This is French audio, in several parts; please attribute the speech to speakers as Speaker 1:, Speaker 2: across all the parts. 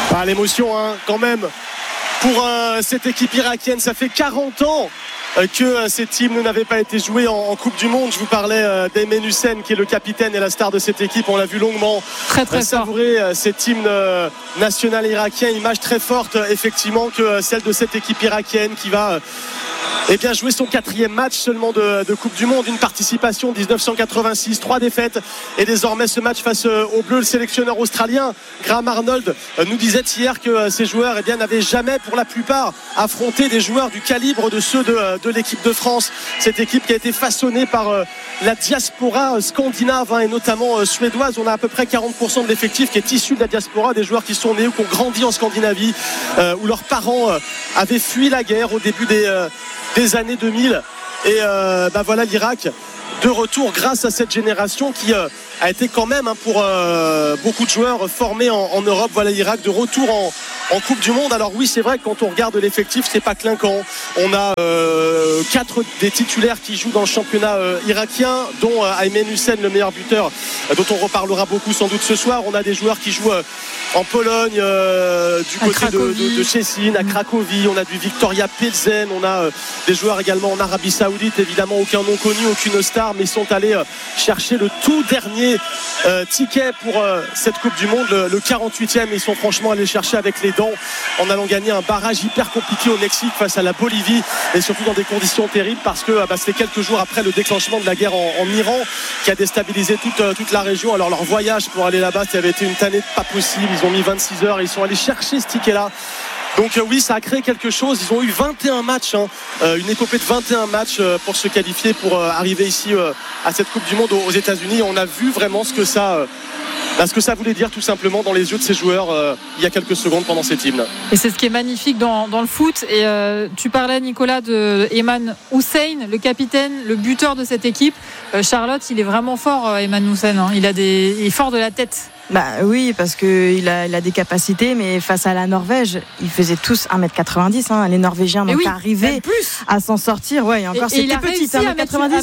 Speaker 1: L'émotion quand même pour cette équipe irakienne. Ça fait 40 ans que cet hymne n'avait pas été joué en Coupe du Monde. Je vous parlais d'Aymen Hussein qui est le capitaine et la star de cette équipe. On l'a vu longuement
Speaker 2: très
Speaker 1: savourer cet hymne national irakien. Image très forte effectivement que celle de cette équipe irakienne qui va jouer son 4e match seulement de Coupe du Monde. Une participation 1986, 3 défaites et désormais ce match face aux Bleus. Le sélectionneur australien Graham Arnold nous disait hier que ces joueurs n'avaient jamais pour la plupart affronté des joueurs du calibre de ceux de l'équipe de France. Cette équipe qui a été façonnée par la diaspora scandinave et notamment suédoise. On a à peu près 40% de l'effectif qui est issu de la diaspora, des joueurs qui sont nés ou qui ont grandi en Scandinavie, où leurs parents avaient fui la guerre au début des années 2000. Et voilà l'Irak de retour grâce à cette génération qui a été quand même pour beaucoup de joueurs formés en Europe. Voilà l'Irak de retour en Coupe du Monde. Alors oui, c'est vrai que quand on regarde l'effectif, c'est pas clinquant. On a 4 des titulaires qui jouent dans le championnat irakien, dont Aymen Hussein, le meilleur buteur, dont on reparlera beaucoup sans doute ce soir. On a des joueurs qui jouent en Pologne, du côté de Szczecin, à Cracovie. On a du Victoria Pilsen. On a des joueurs également en Arabie Saoudite. Évidemment, aucun nom connu, aucune star, mais ils sont allés chercher le tout dernier ticket pour cette Coupe du Monde, le 48e. Ils sont franchement allés chercher avec les dents en allant gagner un barrage hyper compliqué au Mexique face à la Bolivie, et surtout dans des conditions terribles parce que c'était quelques jours après le déclenchement de la guerre en Iran qui a déstabilisé toute la région. Alors leur voyage pour aller là-bas, ça avait été une tannée pas possible. Ils ont mis 26 heures et ils sont allés chercher ce ticket-là. Donc oui, ça a créé quelque chose. Ils ont eu 21 matchs, une épopée de 21 matchs pour se qualifier, pour arriver ici à cette Coupe du Monde aux États-Unis. On a vu vraiment ce que ça voulait dire tout simplement dans les yeux de ces joueurs il y a quelques secondes pendant cet hymne.
Speaker 2: Et c'est ce qui est magnifique dans le foot. Et tu parlais, Nicolas, de Aymen Hussein, le capitaine, le buteur de cette équipe. Charlotte, il est vraiment fort, Aymen Hussein. Il est fort de la tête.
Speaker 3: Oui, parce qu'il a des capacités, mais face à la Norvège, ils faisaient tous 1m90. Les Norvégiens n'ont pas arrivé à s'en sortir. Ouais, encore, c'était petit. 1m90,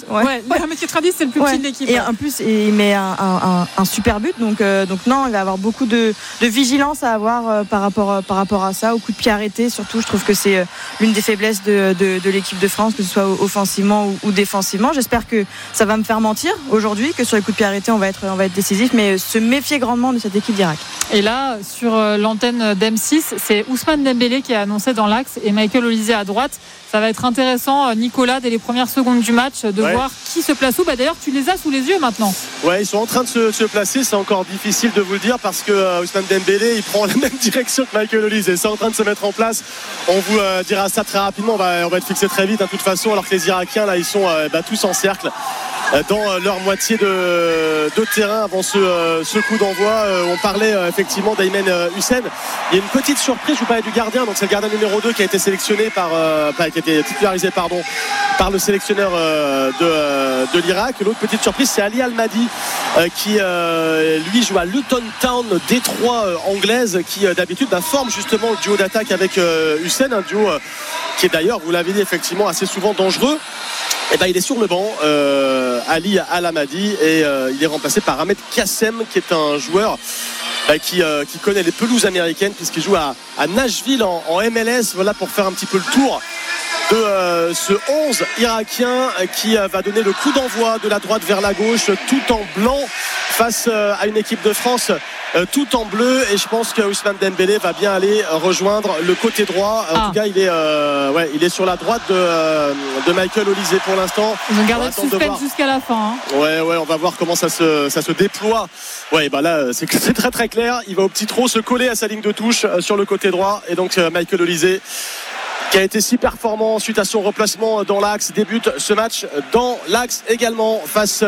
Speaker 2: 1m90, c'est le plus petit de l'équipe.
Speaker 3: Et en plus, il met un super but. Donc non, il va avoir beaucoup de vigilance à avoir par rapport à ça, au coup de pied arrêté. Surtout, je trouve que c'est l'une des faiblesses de l'équipe de France, que ce soit offensivement ou défensivement. J'espère que ça va me faire mentir aujourd'hui, que sur les coups de pied arrêtés, on va être décisif, mais se méfier grandement de cette équipe d'Irak.
Speaker 2: Et là, sur l'antenne d'M6, c'est Ousmane Dembélé qui est annoncé dans l'axe et Michael Olise à droite. Ça va être intéressant, Nicolas, dès les premières secondes du match, de voir qui se place où. D'ailleurs, tu les as sous les yeux maintenant. Ouais,
Speaker 1: ils sont en train de se placer. C'est encore difficile de vous le dire parce que Ousmane Dembélé, il prend la même direction que Michael Olise. C'est en train de se mettre en place. On vous dira ça très rapidement. On va être fixé très vite, de toute façon, alors que les Irakiens, là, ils sont tous en cercle dans leur moitié de terrain avant ce coup d'envoi. On parlait effectivement d'Aymen Hussein. Il y a une petite surprise. Je vous parlais du gardien, donc c'est le gardien numéro 2 qui a été sélectionné qui a été titularisé par le sélectionneur de l'Irak. L'autre petite surprise, c'est Ali Al-Mahdi qui lui joue à Luton Town, Détroit anglaise, qui d'habitude forme justement le duo d'attaque avec Hussein, un duo qui est d'ailleurs, vous l'avez dit, effectivement assez souvent dangereux. Il est sur le banc, Ali Al-Mahdi, et il est remplacé par Ahmed Kassem, qui est un joueur qui connaît les pelouses américaines puisqu'il joue à Nashville en MLS. Voilà, pour faire un petit peu le tour de ce 11 irakien qui va donner le coup d'envoi de la droite vers la gauche, tout en blanc face à une équipe de France tout en bleu. Et je pense que Ousmane Dembélé va bien aller rejoindre le côté droit. En tout cas, il est sur la droite de Michael Olise pour l'instant.
Speaker 2: Ils ont gardé le suspense jusqu'à la fin.
Speaker 1: Ouais, on va voir comment ça se déploie. Là, c'est très très clair. Il va au petit trot se coller à sa ligne de touche sur le côté droit. Et donc Michael Olise, qui a été si performant suite à son replacement dans l'axe, débute ce match dans l'axe également face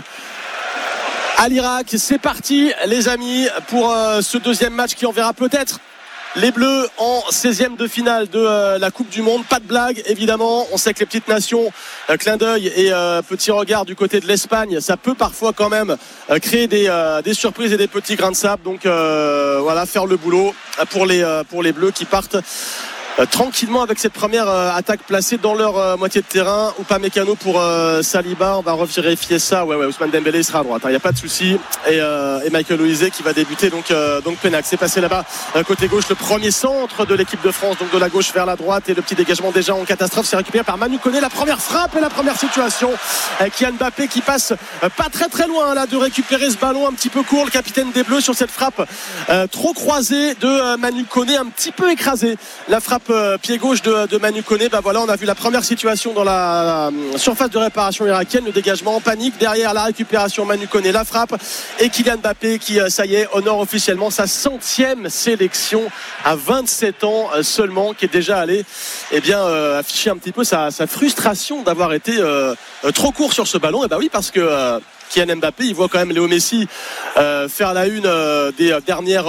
Speaker 1: à l'Irak. C'est parti, les amis, pour ce deuxième match qui enverra peut-être les Bleus en 16e de finale de la Coupe du Monde. Pas de blague, évidemment. On sait que les petites nations, clin d'œil et petit regard du côté de l'Espagne, ça peut parfois quand même créer des surprises et des petits grains de sable. Donc faire le boulot pour les Bleus qui partent tranquillement avec cette première attaque placée dans leur moitié de terrain. Upamecano pour Saliba, on va revérifier ça. Ouais, Ousmane Dembélé sera à droite, il n'y a pas de souci. Et Michael Olise qui va débuter donc Pénac. C'est passé là-bas côté gauche, le premier centre de l'équipe de France, donc de la gauche vers la droite, et le petit dégagement déjà en catastrophe, c'est récupéré par Manu Koné. La première frappe et la première situation, Kylian Mbappé qui passe pas très loin là de récupérer ce ballon un petit peu court, le capitaine des Bleus sur cette frappe trop croisée de Manu Koné, un petit peu écrasé, la frappe pied gauche de Manu Koné. Voilà, on a vu la première situation dans la surface de réparation irakienne, le dégagement en panique, derrière la récupération Manu Koné, la frappe, et Kylian Mbappé qui ça y est honore officiellement sa 100e sélection à 27 ans seulement, qui est déjà allé afficher un petit peu sa frustration d'avoir été trop court sur ce ballon. Et oui, parce que Kylian Mbappé, il voit quand même Léo Messi faire la une des dernières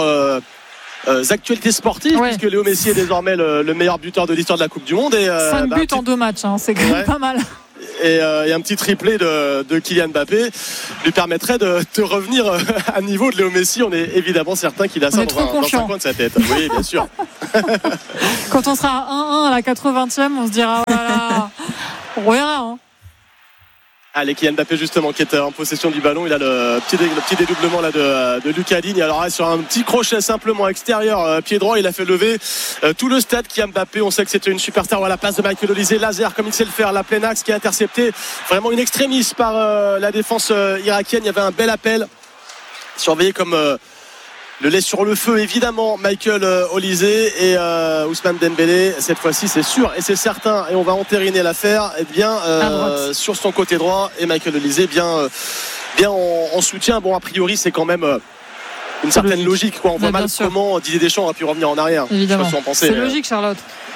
Speaker 1: actualités sportives, puisque Léo Messi est désormais le meilleur buteur de l'histoire de la Coupe du Monde.
Speaker 2: 5 buts en 2 matchs, c'est quand même pas mal.
Speaker 1: Et un petit triplé de Kylian Mbappé lui permettrait de revenir à niveau de Léo Messi. On est évidemment certain qu'il a ça dans un coin de sa tête. Oui, bien sûr.
Speaker 2: Quand on sera à 1-1 à la 80e, on se dira voilà, on verra.
Speaker 1: Allez, Kylian Mbappé justement qui est en possession du ballon, il a le petit dédoublement là de Lucas Digne. Alors sur un petit crochet simplement extérieur, pied droit, il a fait lever tout le stade. Kylian Mbappé, on sait que c'était une superstar. La passe de Michael Olise, laser comme il sait le faire, la pleine axe qui est interceptée vraiment une extrémiste par la défense irakienne. Il y avait un bel appel surveillé comme le lait sur le feu, évidemment, Michael Olise et Ousmane Dembélé. Cette fois-ci, c'est sûr et c'est certain, et on va entériner l'affaire, sur son côté droit, et Michael Olise bien en soutien. Bon, a priori, c'est quand même une certaine logique, quoi. On voit mal comment Didier Deschamps a pu revenir en arrière.
Speaker 2: Évidemment. Je sais pas si on pensait, c'est logique, Charlotte.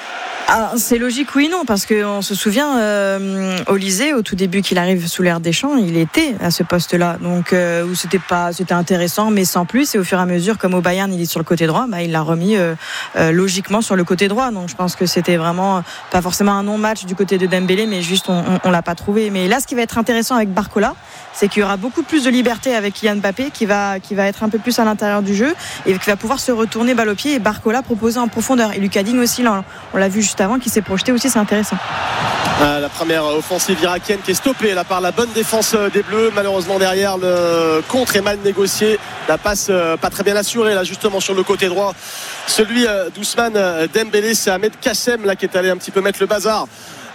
Speaker 3: C'est logique, oui, non, parce qu'on se souvient, Olise, au tout début qu'il arrive sous l'ère Deschamps, il était à ce poste-là, donc où c'était intéressant, mais sans plus. Et au fur et à mesure, comme au Bayern, il est sur le côté droit, il l'a remis logiquement sur le côté droit. Donc je pense que c'était vraiment pas forcément un non-match du côté de Dembélé, mais juste on l'a pas trouvé. Mais là, ce qui va être intéressant avec Barcola, c'est qu'il y aura beaucoup plus de liberté avec Kylian Mbappé, qui va être un peu plus à l'intérieur du jeu et qui va pouvoir se retourner balle au pied, et Barcola proposer en profondeur. Et Lucas Digne aussi, là, on l'a vu juste avant, qui s'est projeté aussi, c'est intéressant.
Speaker 1: La première offensive irakienne qui est stoppée là par la bonne défense des Bleus. Malheureusement derrière, le contre est mal négocié, la passe pas très bien assurée là justement sur le côté droit, celui d'Ousmane Dembélé. C'est Ahmed Kassem là qui est allé un petit peu mettre le bazar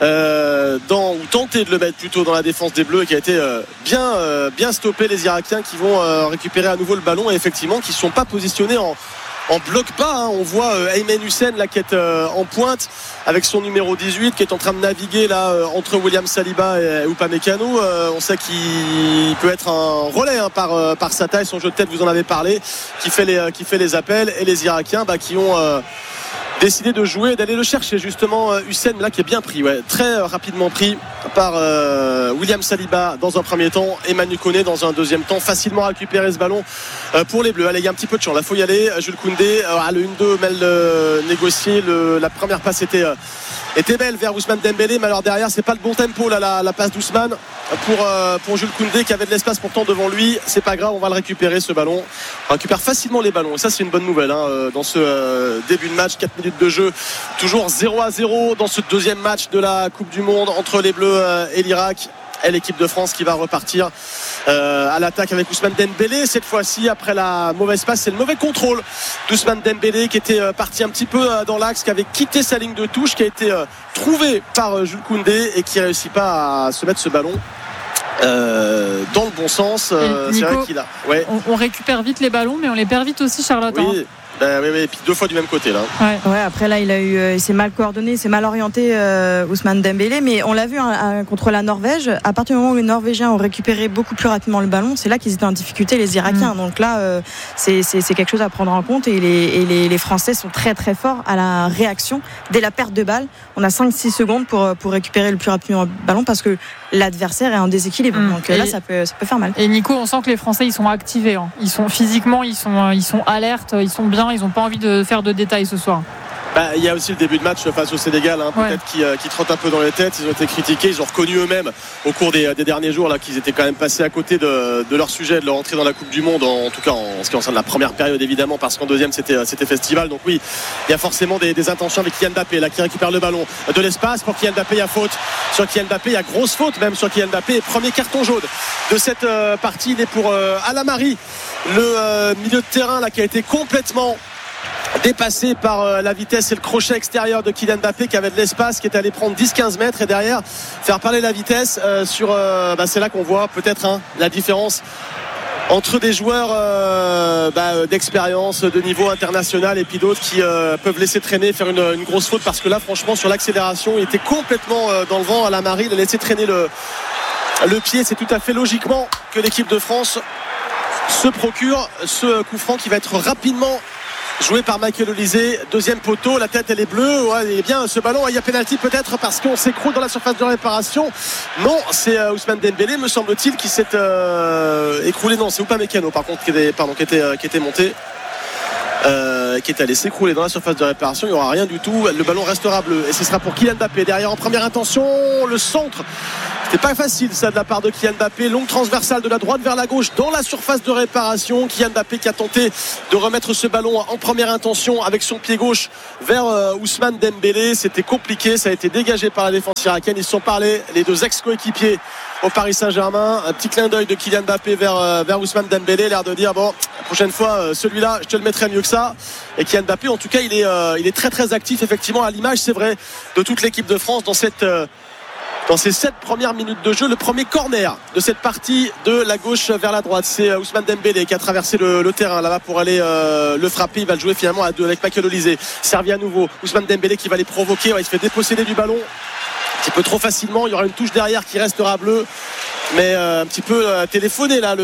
Speaker 1: ou tenter de le mettre plutôt dans la défense des Bleus, qui a été bien stoppé. Les Irakiens qui vont récupérer à nouveau le ballon, et effectivement qui ne sont pas positionnés en bloc bas. On voit Aymen Hussein là qui est en pointe avec son numéro 18, qui est en train de naviguer là entre William Saliba et Upamecano. On sait qu'il peut être un relais par sa taille, son jeu de tête, vous en avez parlé, qui fait les appels. Et les Irakiens qui ont décidé de jouer et d'aller le chercher justement. Hussein là qui est bien pris, très rapidement pris par William Saliba dans un premier temps, et Manu Koné dans un deuxième temps. Facilement récupérer ce ballon pour les Bleus. Allez, il y a un petit peu de champ, là faut y aller. Jules Koundé, le 1-2 mal négocié, la première passe était belle vers Ousmane Dembélé, mais alors derrière c'est pas le bon tempo là, la passe d'Ousmane pour Jules Koundé qui avait de l'espace pourtant devant lui. C'est pas grave, on va le récupérer ce ballon. On récupère facilement les ballons, et ça c'est une bonne nouvelle dans ce début de match. 4 minutes de jeu, toujours 0-0 dans ce deuxième match de la Coupe du Monde entre les Bleus et l'Irak. Et l'équipe de France qui va repartir à l'attaque avec Ousmane Dembélé. Cette fois-ci, après la mauvaise passe, c'est le mauvais contrôle d'Ousmane Dembélé qui était parti un petit peu dans l'axe, qui avait quitté sa ligne de touche, qui a été trouvé par Jules Koundé et qui ne réussit pas à se mettre ce ballon dans le bon sens.
Speaker 2: Nico,
Speaker 1: c'est vrai qu'il a. Ouais.
Speaker 2: On récupère vite les ballons, mais on les perd vite aussi, Charlotte.
Speaker 1: Oui. Oui, et puis 2 fois du même côté là.
Speaker 3: Ouais, après là il s'est mal coordonné, il s'est mal orienté, Ousmane Dembélé, mais on l'a vu contre la Norvège. À partir du moment où les Norvégiens ont récupéré beaucoup plus rapidement le ballon, c'est là qu'ils étaient en difficulté, les Irakiens. Donc là c'est quelque chose à prendre en compte, et les Français sont très très forts à la réaction dès la perte de balle. On a 5-6 secondes pour récupérer le plus rapidement le ballon, parce que l'adversaire est en déséquilibre. Donc là ça peut faire mal.
Speaker 2: Et Nico, on sent que les Français ils sont activés, Ils sont physiquement, ils sont alertes, ils sont bien. Ils n'ont pas envie de faire de détails ce soir.
Speaker 1: Il y a aussi le début de match face au Sénégal, peut-être qui trotte un peu dans les têtes. Ils ont été critiqués, ils ont reconnu eux-mêmes au cours des derniers jours là, qu'ils étaient quand même passés à côté de leur sujet, de leur entrée dans la Coupe du Monde, en tout cas en ce qui concerne la première période évidemment, parce qu'en deuxième c'était festival. Donc oui, il y a forcément des intentions avec Kylian Mbappé là, qui récupère le ballon de l'espace. Pour Kylian Mbappé, il y a faute sur Kylian Mbappé, il y a grosse faute même sur Kylian Mbappé. Premier carton jaune de cette partie, il est pour Alamari, le milieu de terrain là, qui a été complètement dépassé par la vitesse et le crochet extérieur de Kylian Mbappé, qui avait de l'espace, qui est allé prendre 10-15 mètres et derrière faire parler la vitesse c'est là qu'on voit peut-être la différence entre des joueurs d'expérience, de niveau international, et puis d'autres qui peuvent laisser traîner, faire une grosse faute, parce que là franchement sur l'accélération il était complètement dans le vent. Alamari, il a laissé traîner le pied. C'est tout à fait logiquement que l'équipe de France se procure ce coup franc qui va être rapidement joué par Michael Olise. Deuxième poteau, la tête elle est bleue. Et bien ce ballon, il y a pénalty peut-être parce qu'on s'écroule dans la surface de réparation. Non, c'est Ousmane Dembélé, me semble-t-il, qui s'est écroulé. Non, c'est Upamecano par contre qui était monté, qui est allé s'écrouler dans la surface de réparation. Il n'y aura rien du tout, le ballon restera bleu et ce sera pour Kylian Mbappé derrière en première intention. Le centre, c'était pas facile ça de la part de Kylian Mbappé, longue transversale de la droite vers la gauche dans la surface de réparation. Kylian Mbappé qui a tenté de remettre ce ballon en première intention avec son pied gauche vers Ousmane Dembélé. C'était compliqué, ça a été dégagé par la défense irakienne. Ils se sont parlé, les deux ex-coéquipiers au Paris Saint-Germain. Un petit clin d'œil de Kylian Mbappé vers Ousmane Dembélé, l'air de dire bon, la prochaine fois celui-là je te le mettrai mieux que ça. Et Kylian Mbappé en tout cas il est très très actif effectivement, à l'image c'est vrai de toute l'équipe de France dans ces 7 premières minutes de jeu. Le premier corner de cette partie de la gauche vers la droite, c'est Ousmane Dembélé qui a traversé le terrain là-bas pour aller le frapper. Il va le jouer finalement à deux avec Michael Olise. Servi à nouveau, Ousmane Dembélé qui va les provoquer. Il se fait déposséder du ballon un petit peu trop facilement. Il y aura une touche derrière qui restera bleue, mais un petit peu téléphoné là.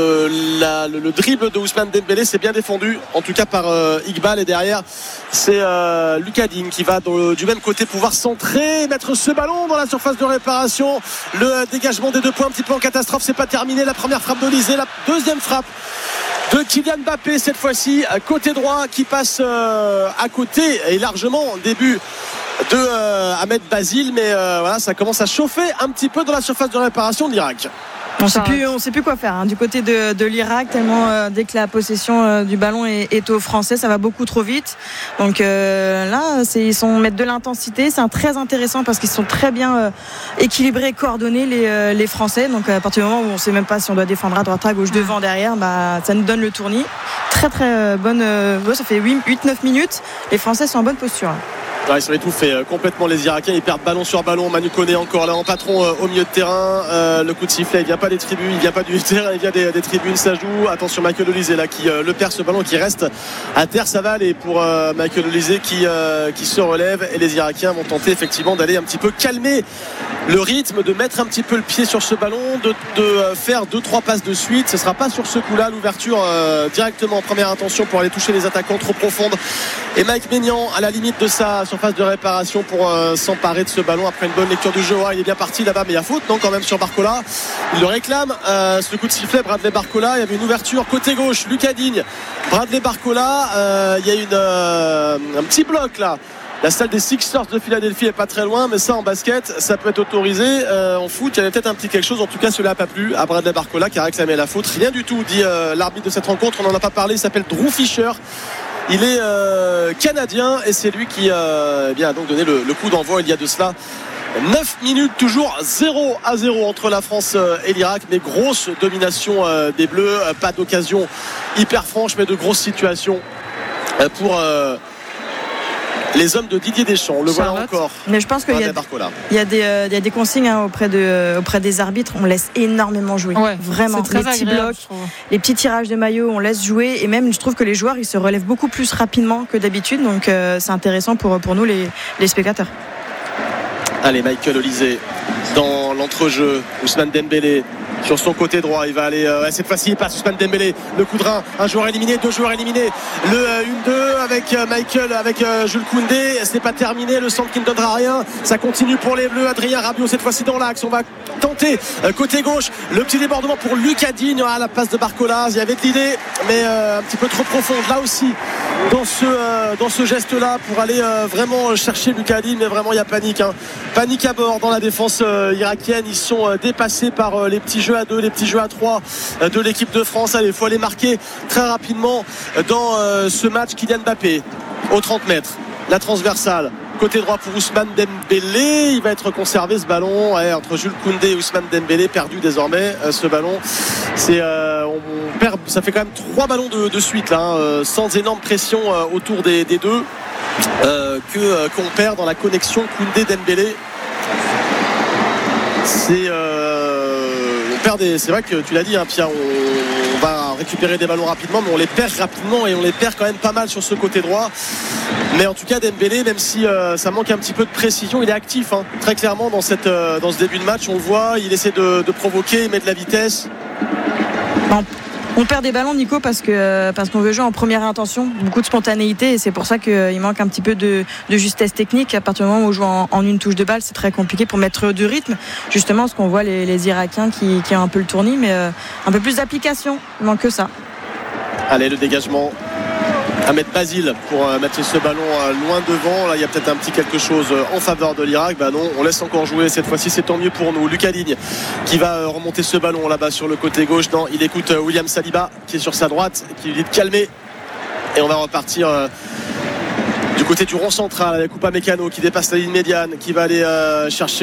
Speaker 1: Le dribble de Ousmane Dembélé, c'est bien défendu en tout cas par Iqbal, et derrière c'est Lucas Digne qui va du même côté pouvoir centrer, mettre ce ballon dans la surface de réparation. Le dégagement des 2 points un petit peu en catastrophe, c'est pas terminé. La première frappe d'Olise, la deuxième frappe de Kylian Mbappé, cette fois-ci côté droit, qui passe à côté et largement début de Ahmed Basile, mais voilà, ça commence à chauffer un petit peu dans la surface de réparation de l'Irak.
Speaker 3: On sait plus quoi faire du côté de l'Irak, tellement dès que la possession du ballon est aux Français, ça va beaucoup trop vite. Donc là, ils mettent de l'intensité. C'est très intéressant parce qu'ils sont très bien équilibrés et coordonnés les Français. Donc à partir du moment où on ne sait même pas si on doit défendre à droite, à gauche, devant, derrière, ça nous donne le tournis. Très très bonne. Ça fait 8-9 minutes. Les Français sont en bonne posture.
Speaker 1: Ils sont étouffés complètement les Irakiens, ils perdent ballon sur ballon. Manu Koné encore là en patron au milieu de terrain. Le coup de sifflet, il vient pas des tribunes, il vient pas du terrain, il vient des tribunes, ça joue. Attention, Michael Olise là qui le perd ce ballon, qui reste à terre. Ça va aller pour Michael Olise qui se relève, et les Irakiens vont tenter effectivement d'aller un petit peu calmer le rythme, de mettre un petit peu le pied sur ce ballon, de faire 2-3 passes de suite. Ce sera pas sur ce coup là l'ouverture directement en première intention pour aller toucher les attaquants trop profondes, et Mike Maignan à la limite de sa surface de réparation pour s'emparer de ce ballon après une bonne lecture du jeu. Il est bien parti là-bas, mais il y a faute quand même sur Barcola. Il le réclame, ce coup de sifflet. Bradley Barcola, il y avait une ouverture côté gauche, Lucas Digne, Bradley Barcola, il y a un petit bloc là. La salle des Sixers de Philadelphie est pas très loin, mais ça en basket ça peut être autorisé. En foot il y avait peut-être un petit quelque chose. En tout cas cela n'a pas plu à Bradley Barcola qui a réclamé la faute. Rien du tout, dit l'arbitre de cette rencontre. On n'en a pas parlé, il s'appelle Drew Fisher. Il est canadien et c'est lui qui a donc donné le coup d'envoi il y a de cela 9 minutes, toujours 0-0 entre la France et l'Irak, mais grosse domination des Bleus. Pas d'occasion hyper franche, mais de grosses situations pour les hommes de Didier Deschamps. On le voit encore.
Speaker 3: Mais je pense qu'il y a des consignes auprès des arbitres. On laisse énormément jouer. Ouais, vraiment.
Speaker 2: C'est très
Speaker 3: les petits
Speaker 2: agréable,
Speaker 3: blocs, les petits tirages de maillot, on laisse jouer. Et même, je trouve que les joueurs, ils se relèvent beaucoup plus rapidement que d'habitude. Donc, c'est intéressant pour nous, les spectateurs.
Speaker 1: Allez, Michael Olise dans l'entrejeu. Ousmane Dembélé sur son côté droit, il va aller cette fois-ci il passe Ousmane Dembélé, le coup de rein, un joueur éliminé, 2 joueurs éliminés, le 1-2 avec Michael, avec Jules Koundé. C'est pas terminé, le centre qui ne donnera rien, ça continue pour les Bleus. Adrien Rabiot cette fois-ci dans l'axe, on va tenter côté gauche, le petit débordement pour Lucas Digne à la passe de Barcola. Il y avait de l'idée mais un petit peu trop profonde là aussi dans ce geste-là pour aller vraiment chercher Lucas Digne, mais vraiment il y a panique, hein. Panique à bord dans la défense irakienne. Ils sont dépassés par les petits jeux à 2, les petits jeux à 3 de l'équipe de France. Allez, il faut aller marquer très rapidement dans ce match. Kylian Mbappé aux 30 mètres, la transversale côté droit pour Ousmane Dembélé. Il va être conservé ce ballon entre Jules Koundé et Ousmane Dembélé, perdu désormais ce ballon. On perd, ça fait quand même 3 ballons de suite là, hein, sans énorme pression autour des deux qu'on perd dans la connexion Koundé-Dembélé. C'est vrai que tu l'as dit, hein, Pierre, on va récupérer des ballons rapidement, mais on les perd rapidement et on les perd quand même pas mal sur ce côté droit. Mais en tout cas Dembélé, même si ça manque un petit peu de précision, il est actif, hein, très clairement dans ce début de match. On le voit, il essaie de provoquer, il met de la vitesse.
Speaker 3: On perd des ballons, Nico, parce qu'on veut jouer en première intention, beaucoup de spontanéité, et c'est pour ça qu'il manque un petit peu de justesse technique. À partir du moment où on joue en une touche de balle, c'est très compliqué pour mettre du rythme, justement, ce qu'on voit les Irakiens qui ont un peu le tournis, mais un peu plus d'application, il manque que ça.
Speaker 1: Allez, le dégagement, Ahmed Basile pour mettre ce ballon loin devant. Là il y a peut-être un petit quelque chose en faveur de l'Irak. Non, on laisse encore jouer cette fois-ci, c'est tant mieux pour nous. Lucas Digne qui va remonter ce ballon là-bas sur le côté gauche. Non, il écoute William Saliba qui est sur sa droite, qui lui dit de calmer, et on va repartir du côté du rond central avec Upamecano qui dépasse la ligne médiane, qui va aller chercher